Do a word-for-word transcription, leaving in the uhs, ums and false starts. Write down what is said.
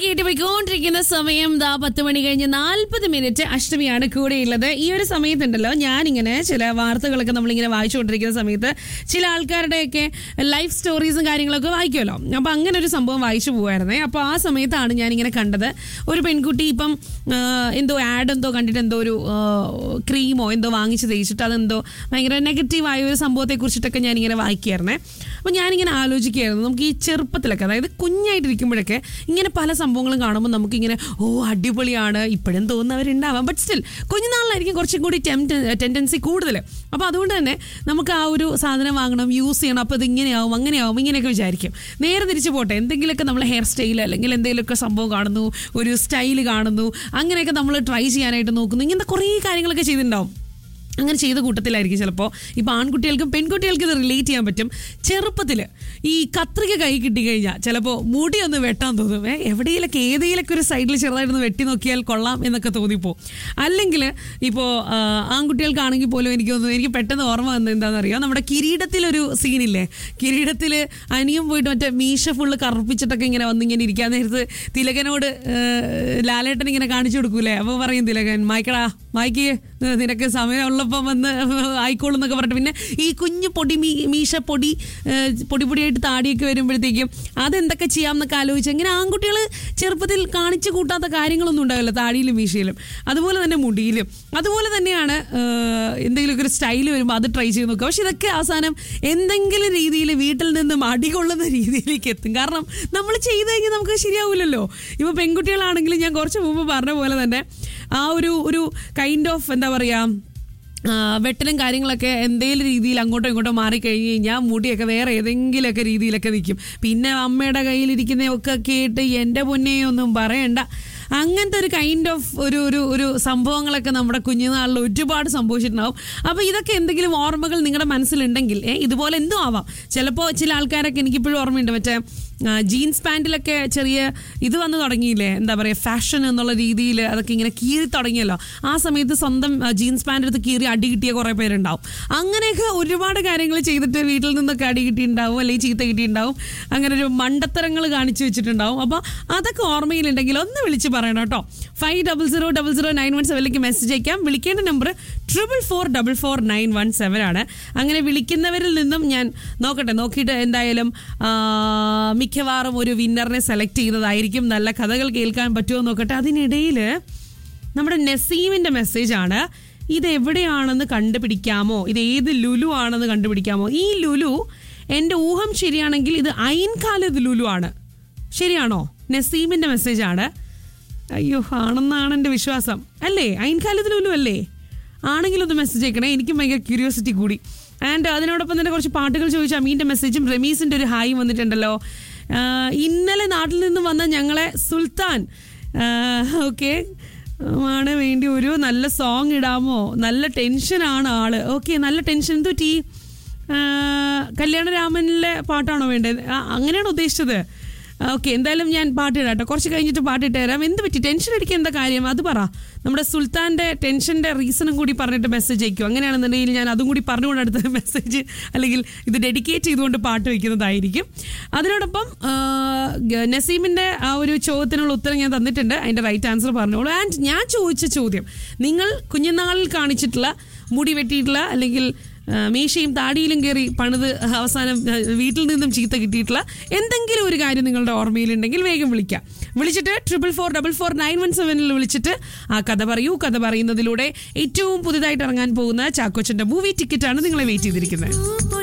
കേട്ട് പോയിക്കൊണ്ടിരിക്കുന്ന സമയം ദാ പത്ത് മണി കഴിഞ്ഞ് നാൽപ്പത് മിനിറ്റ്. അഷ്ടമിയാണ് കൂടെയുള്ളത്. ഈ ഒരു സമയത്തുണ്ടല്ലോ, ഞാനിങ്ങനെ ചില വാർത്തകളൊക്കെ നമ്മളിങ്ങനെ വായിച്ചുകൊണ്ടിരിക്കുന്ന സമയത്ത് ചില ആൾക്കാരുടെയൊക്കെ ലൈഫ് സ്റ്റോറീസും കാര്യങ്ങളൊക്കെ വായിക്കുമല്ലോ. അപ്പോൾ അങ്ങനെ ഒരു സംഭവം വായിച്ചു പോകുമായിരുന്നേ. അപ്പോൾ ആ സമയത്താണ് ഞാനിങ്ങനെ കണ്ടത്, ഒരു പെൺകുട്ടി ഇപ്പം എന്തോ ആഡ് എന്തോ കണ്ടിട്ട് എന്തോ ഒരു ക്രീമോ എന്തോ വാങ്ങിച്ച് തേച്ചിട്ട് അതെന്തോ ഭയങ്കര നെഗറ്റീവായ ഒരു സംഭവത്തെ കുറിച്ചിട്ടൊക്കെ ഞാനിങ്ങനെ വായിക്കുമായിരുന്നേ. അപ്പോൾ ഞാനിങ്ങനെ ആലോചിക്കുകയായിരുന്നു, നമുക്ക് ഈ ചെറുപ്പത്തിലൊക്കെ, അതായത് കുഞ്ഞായിട്ടിരിക്കുമ്പോഴൊക്കെ ഇങ്ങനെ പല സംഭവങ്ങളും കാണുമ്പോൾ നമുക്കിങ്ങനെ ഓ അടിപൊളിയാണ് ഇപ്പോഴും തോന്നുന്നവരുണ്ടാവാം. ബട്ട് സ്റ്റിൽ കുഞ്ഞുനാളിലായിരിക്കും കുറച്ചും കൂടി ടെംപ്റ്റ് ടെൻഡൻസി കൂടുതൽ. അപ്പോൾ അതുകൊണ്ട് തന്നെ നമുക്ക് ആ ഒരു സാധനം വാങ്ങണം, യൂസ് ചെയ്യണം, അപ്പോൾ ഇത് ഇങ്ങനെയാവും അങ്ങനെയാവും ഇങ്ങനെയൊക്കെ വിചാരിക്കും. നേരെ തിരിച്ചു പോട്ടെ, എന്തെങ്കിലുമൊക്കെ നമ്മൾ ഹെയർ സ്റ്റൈൽ അല്ലെങ്കിൽ എന്തെങ്കിലുമൊക്കെ സംഭവം കാണുന്നു, ഒരു സ്റ്റൈൽ കാണുന്നു, അങ്ങനെയൊക്കെ നമ്മൾ ട്രൈ ചെയ്യാനായിട്ട് നോക്കുന്നു. ഇങ്ങനത്തെ കുറേ കാര്യങ്ങളൊക്കെ ചെയ്തിട്ടുണ്ടാവും. അങ്ങനെ ചെയ്ത കൂട്ടത്തിലായിരിക്കും ചിലപ്പോൾ ഇപ്പോൾ ആൺകുട്ടികൾക്കും പെൺകുട്ടികൾക്കും ഇത് റിലേറ്റ് ചെയ്യാൻ പറ്റും. ചെറുപ്പത്തിൽ ഈ കത്രിക കൈ കിട്ടിക്കഴിഞ്ഞാൽ ചിലപ്പോൾ മുടി ഒന്ന് വെട്ടാൻ തോന്നും. ഏ എവിടെയെങ്കിലൊക്കെ ഏതെങ്കിലൊക്കെ ഒരു സൈഡിൽ ചെറുതായിട്ടൊന്ന് വെട്ടി നോക്കിയാൽ കൊള്ളാം എന്നൊക്കെ തോന്നിപ്പോ. അല്ലെങ്കിൽ ഇപ്പോൾ ആൺകുട്ടികൾക്കാണെങ്കിൽ പോലും എനിക്ക് തോന്നുന്നു, എനിക്ക് പെട്ടെന്ന് ഓർമ്മ വന്നത് എന്താണെന്നറിയാം, നമ്മുടെ കിരീടത്തിലൊരു സീനില്ലേ, കിരീടത്തിൽ അനിയും പോയിട്ട് മറ്റേ മീശ ഫുള്ള് കറുപ്പിച്ചിട്ടൊക്കെ ഇങ്ങനെ വന്നിങ്ങനെ ഇരിക്കാൻ നേരത്ത് തിലകനോട് ലാലേട്ടൻ ഇങ്ങനെ കാണിച്ചു കൊടുക്കൂലേ. അപ്പോൾ പറയും തിലകൻ, മായ്ക്കടാ മായ്ക്ക്, നിനക്ക് സമയമുള്ളപ്പം വന്ന് ആയിക്കോളും എന്നൊക്കെ പറഞ്ഞിട്ട് പിന്നെ ഈ കുഞ്ഞു പൊടി മീ മീശ പൊടി പൊടി പൊടിയായിട്ട് താടിയൊക്കെ വരുമ്പോഴത്തേക്കും അതെന്തൊക്കെ ചെയ്യാം എന്നൊക്കെ ആലോചിച്ച് ഇങ്ങനെ ആൺകുട്ടികൾ ചെറുപ്പത്തിൽ കാണിച്ചു കൂട്ടാത്ത കാര്യങ്ങളൊന്നും ഉണ്ടാവില്ല താടിയിലും മീശയിലും, അതുപോലെ തന്നെ മുടിയിലും. അതുപോലെ തന്നെയാണ് എന്തെങ്കിലുമൊക്കെ ഒരു സ്റ്റൈൽ വരുമ്പോൾ അത് ട്രൈ ചെയ്ത് നോക്കുക. പക്ഷെ ഇതൊക്കെ അവസാനം എന്തെങ്കിലും രീതിയിൽ വീട്ടിൽ നിന്നും അടികൊള്ളുന്ന രീതിയിലേക്ക് എത്തും. കാരണം നമ്മൾ ചെയ്ത് കഴിഞ്ഞാൽ നമുക്ക് ശരിയാവില്ലല്ലോ. ഇപ്പോൾ പെൺകുട്ടികളാണെങ്കിലും ഞാൻ കുറച്ച് മുമ്പ് പറഞ്ഞ പോലെ തന്നെ ആ ഒരു ഒരു കൈൻഡ് ഓഫ് എന്താ പറയുക, വെട്ടലും കാര്യങ്ങളൊക്കെ എന്തെങ്കിലും രീതിയിൽ അങ്ങോട്ടോ ഇങ്ങോട്ടോ മാറിക്കഴിഞ്ഞ് കഴിഞ്ഞാൽ മുടിയൊക്കെ വേറെ ഏതെങ്കിലുമൊക്കെ രീതിയിലൊക്കെ നിൽക്കും. പിന്നെ അമ്മയുടെ കയ്യിലിരിക്കുന്നതൊക്കെ കേട്ട് എൻ്റെ പൊന്നെയൊന്നും പറയണ്ട. അങ്ങനത്തെ ഒരു കൈൻഡ് ഓഫ് ഒരു ഒരു ഒരു സംഭവങ്ങളൊക്കെ നമ്മുടെ കുഞ്ഞുനാളിൽ ഒരുപാട് സംഭവിച്ചിട്ടുണ്ടാവും. അപ്പോൾ ഇതൊക്കെ എന്തെങ്കിലും ഓർമ്മകൾ നിങ്ങളുടെ മനസ്സിലുണ്ടെങ്കിൽ ഇതുപോലെ എന്തോ ആവാം. ചിലപ്പോൾ ചില ആൾക്കാരൊക്കെ എനിക്കിപ്പോഴും ഓർമ്മയുണ്ട്, മറ്റേ ജീൻസ് പാൻറ്റിലൊക്കെ ചെറിയ ഇത് വന്ന് തുടങ്ങിയില്ലേ, എന്താ പറയുക, ഫാഷൻ എന്നുള്ള രീതിയിൽ അതൊക്കെ ഇങ്ങനെ കീറി തുടങ്ങിയല്ലോ. ആ സമയത്ത് സ്വന്തം ജീൻസ് പാൻ്റ് എടുത്ത് കീറി അടി കിട്ടിയ കുറേ പേരുണ്ടാവും. അങ്ങനെയൊക്കെ ഒരുപാട് കാര്യങ്ങൾ ചെയ്തിട്ട് വീട്ടിൽ നിന്നൊക്കെ അടി കിട്ടിയിട്ടുണ്ടാവും, അല്ലെങ്കിൽ ചീത്ത കിട്ടിയിട്ടുണ്ടാവും, അങ്ങനെ ഒരു മണ്ടത്തരങ്ങൾ കാണിച്ചു വെച്ചിട്ടുണ്ടാവും. അപ്പോൾ അതൊക്കെ ഓർമ്മയിലുണ്ടെങ്കിൽ ഒന്ന് വിളിച്ച് പറയണം കേട്ടോ. Five double zero double zero nine one സെവനിലേക്ക് message അയക്കാം. വിളിക്കേണ്ട number triple four double four nine one seven ആണ്. അങ്ങനെ വിളിക്കുന്നവരിൽ നിന്നും ഞാൻ നോക്കട്ടെ, നോക്കിയിട്ട് എന്തായാലും മിക്കവാറും ഒരു വിന്നറിനെ സെലക്ട് ചെയ്യുന്നതായിരിക്കും. നല്ല കഥകൾ കേൾക്കാൻ പറ്റുമോ നോക്കട്ടെ. അതിനിടയിൽ നമ്മുടെ നസീമിൻ്റെ മെസ്സേജാണ്, ഇത് എവിടെയാണെന്ന് കണ്ടുപിടിക്കാമോ, ഇത് ഏത് ലുലു ആണെന്ന് കണ്ടുപിടിക്കാമോ. ഈ ലുലു എൻ്റെ ഊഹം ശരിയാണെങ്കിൽ ഇത് ഐൻഖാലിദ് ലുലു ആണ്. ശരിയാണോ? നസീമിൻ്റെ മെസ്സേജാണ്. അയ്യോ, ആണെന്നാണ് എൻ്റെ വിശ്വാസം. അല്ലേ, ഐൻഖാലിദ് ലുലു അല്ലേ? ആണെങ്കിലൊന്ന് മെസ്സേജ് അയക്കണേ, എനിക്കും ഭയങ്കര ക്യൂരിയോസിറ്റി കൂടി. ആൻഡ് അതിനോടൊപ്പം തന്നെ കുറച്ച് പാട്ടുകൾ ചോദിച്ചു അമീൻ്റെ മെസ്സേജും റമീസിൻ്റെ ഒരു ഹായ് വന്നിട്ടുണ്ടല്ലോ. ഇന്നലെ നാട്ടിൽ നിന്ന് വന്ന ഞങ്ങളെ സുൽത്താൻ ഓക്കെ ആണ് വേണ്ടി ഒരു നല്ല സോങ് ഇടാമോ, നല്ല ടെൻഷനാണ് ആള്. ഓക്കെ, നല്ല ടെൻഷൻ. എന്തു പറ്റി? കല്യാണരാമനിലെ പാട്ടാണോ വേണ്ടത്? അങ്ങനെയാണോ ഉദ്ദേശിച്ചത്? ഓക്കെ, എന്തായാലും ഞാൻ പാട്ടിടാം കേട്ടോ. കുറച്ച് കഴിഞ്ഞിട്ട് പാട്ടിട്ട് തരാം. എന്ത് പറ്റി? ടെൻഷൻ അടിക്കുക എന്താ കാര്യം? അത് പറ. നമ്മുടെ സുൽത്താൻ്റെ ടെൻഷൻ്റെ റീസണും കൂടി പറഞ്ഞിട്ട് മെസ്സേജ് അയക്കും. അങ്ങനെയാണെന്നുണ്ടെങ്കിൽ ഞാൻ അതും കൂടി പറഞ്ഞുകൊണ്ട് അടുത്ത മെസ്സേജ് അല്ലെങ്കിൽ ഇത് ഡെഡിക്കേറ്റ് ചെയ്തുകൊണ്ട് പാട്ട് വയ്ക്കുന്നതായിരിക്കും. അതിനോടൊപ്പം നസീമിൻ്റെ ആ ഒരു ചോദ്യത്തിനുള്ള ഉത്തരം ഞാൻ തന്നിട്ടുണ്ട്. അതിൻ്റെ റൈറ്റ് ആൻസർ പറഞ്ഞോളൂ. ആൻഡ് ഞാൻ ചോദിച്ച ചോദ്യം, നിങ്ങൾ കുഞ്ഞുനാളിൽ കാണിച്ചിട്ടുള്ള മുടി വെട്ടിയിട്ടുള്ള അല്ലെങ്കിൽ മീശയും താടിയിലും കയറി പണിത് അവസാനം വീട്ടിൽ നിന്നും ചീത്ത കിട്ടിയിട്ടുള്ള എന്തെങ്കിലും ഒരു കാര്യം നിങ്ങളുടെ ഓർമ്മയിലുണ്ടെങ്കിൽ വേഗം വിളിക്കാം. വിളിച്ചിട്ട് triple four double four nine one സെവനിൽ വിളിച്ചിട്ട് ആ കഥ പറയൂ. കഥ പറയുന്നതിലൂടെ ഏറ്റവും പുതുതായിട്ട് ഇറങ്ങാൻ പോകുന്ന ചാക്കോച്ചൻ്റെ മൂവി ടിക്കറ്റാണ് നിങ്ങളെ വെയിറ്റ് ചെയ്തിരിക്കുന്നത്.